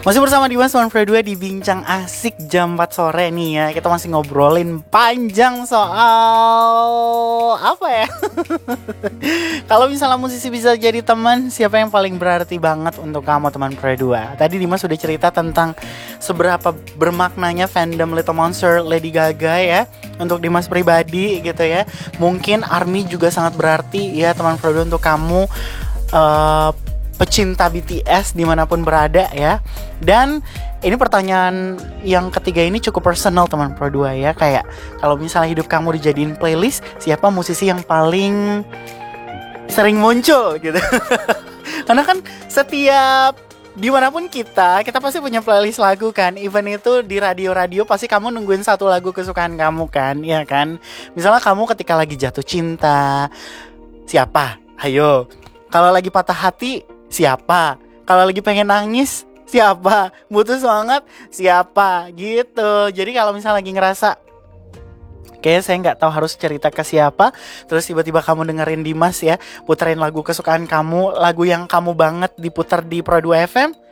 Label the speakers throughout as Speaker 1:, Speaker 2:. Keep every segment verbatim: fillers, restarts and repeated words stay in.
Speaker 1: Masih bersama Dimas teman Pro dua di Bincang Asik jam empat sore nih ya. Kita masih ngobrolin panjang soal apa ya? Kalau misalnya musisi bisa jadi teman, siapa yang paling berarti banget untuk kamu teman Pro dua? Tadi Dimas sudah cerita tentang seberapa bermaknanya fandom Little Monster Lady Gaga ya untuk Dimas pribadi gitu ya. Mungkin ARMY juga sangat berarti ya teman Pro dua untuk kamu, uh, pecinta B T S dimanapun berada ya. Dan ini pertanyaan yang ketiga ini cukup personal teman Pro dua ya. Kayak kalau misalnya hidup kamu dijadiin playlist, siapa musisi yang paling sering muncul gitu. Karena kan setiap dimanapun kita, kita pasti punya playlist lagu kan. Even itu di radio-radio pasti kamu nungguin satu lagu kesukaan kamu kan, ya kan. Misalnya kamu ketika lagi jatuh cinta, siapa? Ayo. Kalau lagi patah hati, siapa? Kalau lagi pengen nangis, siapa? Butuh semangat, siapa? Gitu. Jadi kalau misalnya lagi ngerasa kayak saya nggak tahu harus cerita ke siapa, terus tiba-tiba kamu dengerin Dimas ya, puterin lagu kesukaan kamu, lagu yang kamu banget diputar di Pro dua F M,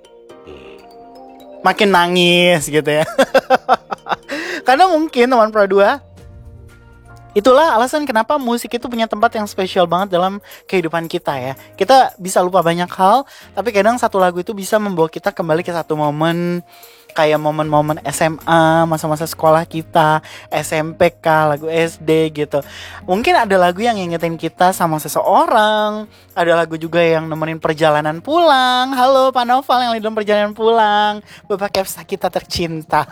Speaker 1: makin nangis gitu ya. Karena mungkin teman Pro dua, itulah alasan kenapa musik itu punya tempat yang spesial banget dalam kehidupan kita ya. Kita bisa lupa banyak hal, tapi kadang satu lagu itu bisa membawa kita kembali ke satu momen. Kayak momen-momen S M A, masa-masa sekolah kita, S M P K, lagu S D gitu. Mungkin ada lagu yang ngingetin kita sama seseorang. Ada lagu juga yang nemenin perjalanan pulang. Halo Pak Noval yang lagi dalam perjalanan pulang, Bapak Kepsa kita tercinta.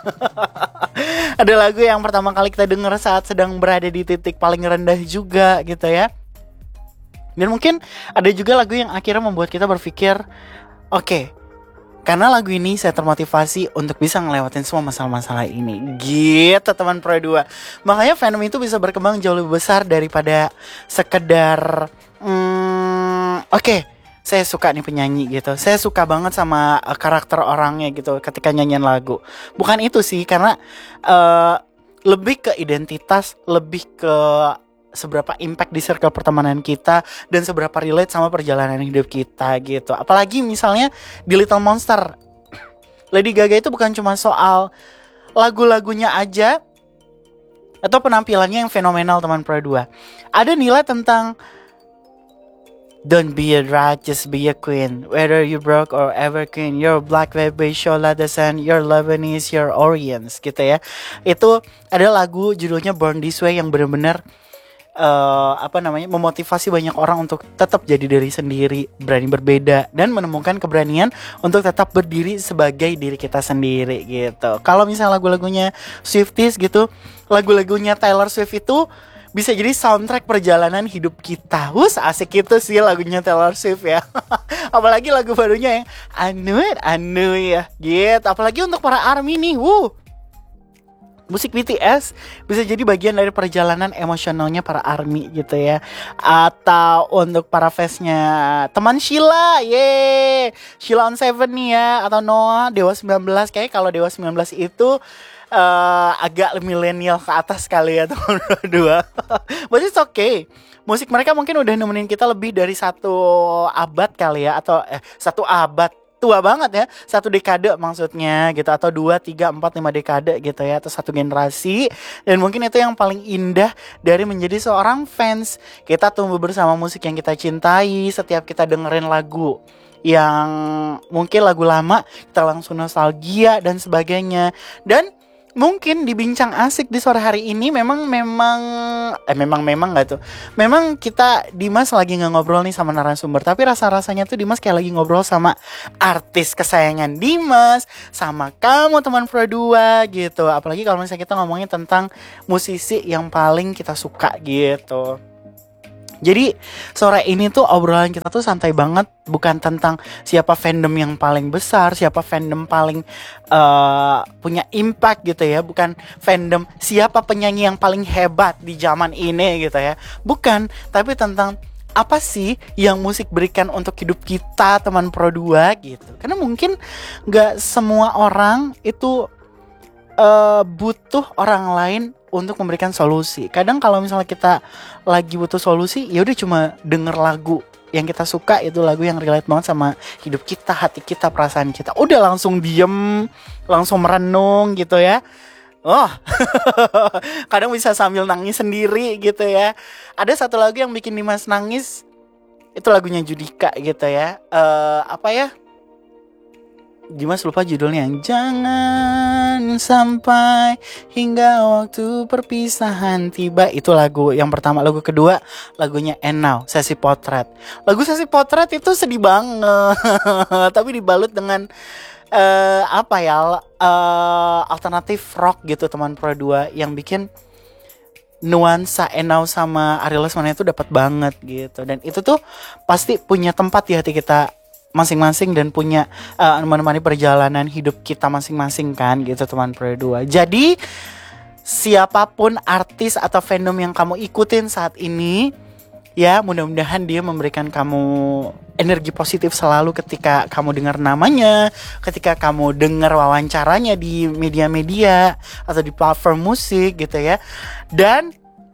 Speaker 1: Ada lagu yang pertama kali kita dengar saat sedang berada di titik paling rendah juga gitu ya. Dan mungkin ada juga lagu yang akhirnya membuat kita berpikir, oke, okay, karena lagu ini saya termotivasi untuk bisa ngelewatin semua masalah-masalah ini. Gitu teman Pro dua. Makanya fandom itu bisa berkembang jauh lebih besar daripada sekedar hmm, oke, okay, saya suka nih penyanyi gitu, saya suka banget sama uh, karakter orangnya gitu ketika nyanyian lagu. Bukan itu sih, karena uh, lebih ke identitas, lebih ke seberapa impact di circle pertemanan kita, dan seberapa relate sama perjalanan hidup kita gitu. Apalagi misalnya di Little Monster, Lady Gaga itu bukan cuma soal lagu-lagunya aja atau penampilannya yang fenomenal teman Pro dua. Ada nilai tentang don't be a rat, just be a queen. Whether you broke or evergreen, your black baby show la the sun, your Lebanese, your Orients gitu ya. Itu ada lagu judulnya Born This Way yang benar-benar Uh, apa namanya memotivasi banyak orang untuk tetap jadi diri sendiri, berani berbeda, dan menemukan keberanian untuk tetap berdiri sebagai diri kita sendiri gitu. Kalau misalnya lagu-lagunya Swifties gitu, lagu-lagunya Taylor Swift itu bisa jadi soundtrack perjalanan hidup kita. Wus, asik itu sih lagunya Taylor Swift ya. Apalagi lagu barunya yang I Knew It, I Knew It ya gitu. Apalagi untuk para ARMY nih, wuh, musik B T S bisa jadi bagian dari perjalanan emosionalnya para ARMY gitu ya. Atau untuk para fansnya teman Sheila, ye, Sheila on Seven nih ya, atau Noah, Dewa sembilan belas. Kayaknya kalau Dewa sembilan belas itu uh, agak milenial ke atas kali ya teman dua. But it's okay. Musik mereka mungkin udah nemenin kita lebih dari satu abad kali ya, atau eh satu abad. Tua banget ya, satu dekade maksudnya gitu, atau dua, tiga, empat, lima dekade gitu ya, atau satu generasi. Dan mungkin itu yang paling indah dari menjadi seorang fans. Kita tumbuh bersama musik yang kita cintai. Setiap kita dengerin lagu yang mungkin lagu lama, kita langsung nostalgia dan sebagainya. Dan mungkin di Bincang Asik di sore hari ini memang memang eh memang memang nggak tuh, memang kita Dimas lagi nggak ngobrol nih sama narasumber, tapi rasa-rasanya tuh Dimas kayak lagi ngobrol sama artis kesayangan Dimas, sama kamu teman Pro dua gitu. Apalagi kalau misalnya kita ngomongin tentang musisi yang paling kita suka gitu. Jadi sore ini tuh obrolan kita tuh santai banget, bukan tentang siapa fandom yang paling besar, siapa fandom paling uh, punya impact gitu ya, bukan fandom siapa penyanyi yang paling hebat di zaman ini gitu ya, bukan, tapi tentang apa sih yang musik berikan untuk hidup kita teman Pro dua gitu. Karena mungkin gak semua orang itu uh, butuh orang lain untuk memberikan solusi. Kadang kalau misalnya kita lagi butuh solusi, ya udah cuma denger lagu yang kita suka, itu lagu yang relate banget sama hidup kita, hati kita, perasaan kita. Udah langsung diem, langsung merenung gitu ya. Oh, kadang bisa sambil nangis sendiri gitu ya. Ada satu lagu yang bikin Dimas nangis, itu lagunya Judika gitu ya. Uh, apa ya? Dimas lupa judulnya. Jangan sampai hingga waktu perpisahan tiba. Itu lagu yang pertama. Lagu kedua lagunya And Now, Sesi Potret. Lagu Sesi Potret itu sedih banget, tapi dibalut dengan uh, apa ya, uh, alternatif rock gitu teman Pro dua, yang bikin nuansa And Now sama Ariel Lesmana itu dapat banget gitu. Dan itu tuh pasti punya tempat di hati kita masing-masing dan punya uh, menemani perjalanan hidup kita masing-masing kan gitu teman Pro dua. Jadi siapapun artis atau fandom yang kamu ikutin saat ini, ya mudah-mudahan dia memberikan kamu energi positif selalu ketika kamu dengar namanya, ketika kamu dengar wawancaranya di media-media atau di platform musik gitu ya. Dan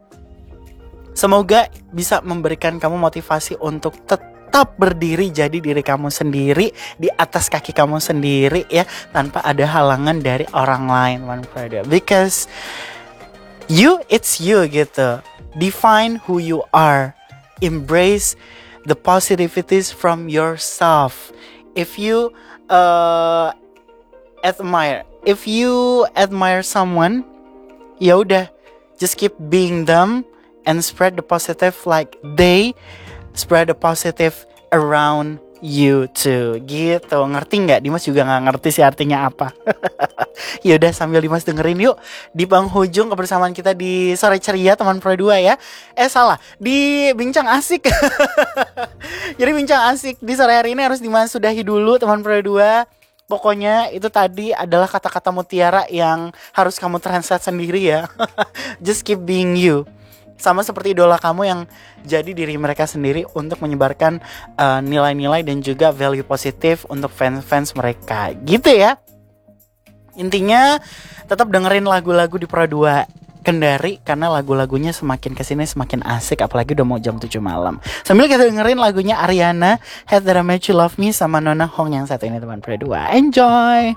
Speaker 1: semoga bisa memberikan kamu motivasi untuk tetap tetap berdiri jadi diri kamu sendiri di atas kaki kamu sendiri ya, tanpa ada halangan dari orang lain, one brother. Because you, it's you gitu. Define who you are. Embrace the positivities from yourself. If you uh, admire, if you admire someone, ya udah, just keep being them and spread the positive like they spread the positive around you too. Gitu. Ngerti nggak? Dimas juga nggak ngerti sih artinya apa. Yaudah, sambil Dimas dengerin yuk di penghujung kebersamaan kita di Sore Ceria teman Pro dua ya. Eh salah, di Bincang Asik. Jadi Bincang Asik di sore hari ini harus Dimas sudahi dulu teman Pro dua. Pokoknya itu tadi adalah kata-kata mutiara yang harus kamu translate sendiri ya. Just keep being you. Sama seperti idola kamu yang jadi diri mereka sendiri untuk menyebarkan uh, nilai-nilai dan juga value positif untuk fans-fans mereka. Gitu ya. Intinya tetap dengerin lagu-lagu di Pro dua Kendari, karena lagu-lagunya semakin kesini semakin asik, apalagi udah mau jam tujuh malam. Sambil kita dengerin lagunya Ariana, Had That I Made You Love Me sama Nona Hong yang satu ini teman Pro dua. Enjoy!